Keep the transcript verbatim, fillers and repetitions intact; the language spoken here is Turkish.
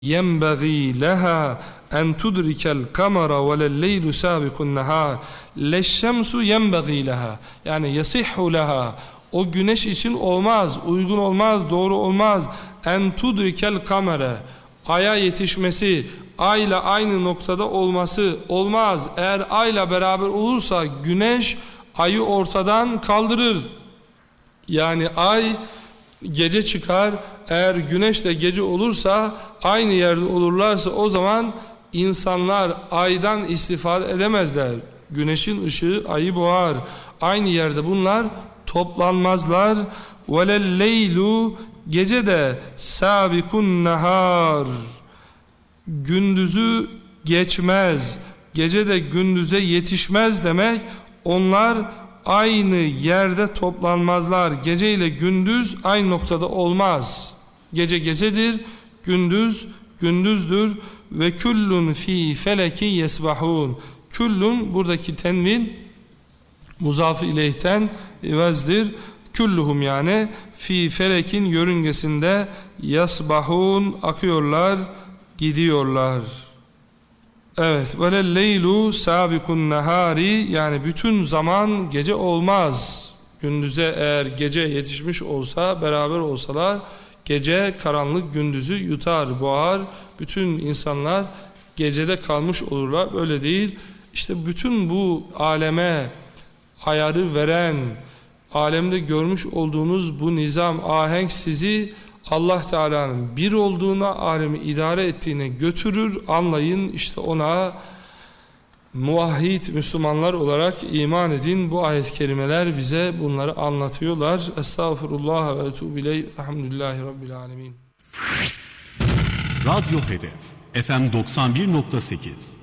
ينبغي لها أن تدرك القمر ولا الليل سابق النهار للشمس ينبغي لها yani yasihhu leha o güneş için olmaz, uygun olmaz, doğru olmaz. En tudrikel kamere aya yetişmesi, ayla aynı noktada olması olmaz. Eğer ayla beraber olursa güneş ayı ortadan kaldırır. Yani ay gece çıkar, eğer güneş de gece olursa, aynı yerde olurlarsa o zaman insanlar aydan istifade edemezler. Güneşin ışığı ayı boğar. Aynı yerde bunlar toplanmazlar. وَلَلْلَيْلُ gece de sabikun nahar gündüzü geçmez. Gece de gündüze yetişmez demek. Onlar aynı yerde toplanmazlar. Gece ile gündüz aynı noktada olmaz. Gece gecedir, gündüz gündüzdür. Ve kullun fi feleki yesbahun. Kullun buradaki tenvin muzaf ileyhten ivezdir. Kulluhum yani fi felekin yörüngesinde yasbahun akıyorlar, gidiyorlar. Evet, böyle leylu sabikun nahari yani bütün zaman gece olmaz. Gündüze eğer gece yetişmiş olsa, beraber olsalar gece karanlık gündüzü yutar, boğar. Bütün insanlar gecede kalmış olurlar. Böyle değil. İşte bütün bu aleme ayarı veren, alemde görmüş olduğunuz bu nizam, ahenk sizi Allah Teala'nın bir olduğuna, alemi idare ettiğine götürür. Anlayın, işte ona muvahhid Müslümanlar olarak iman edin. Bu ayet-i kerimeler bize bunları anlatıyorlar. Estağfurullah ve etûbü ileyh. Elhamdülillahi Rabbil alemin. Radyo Hedef F M doksan bir nokta sekiz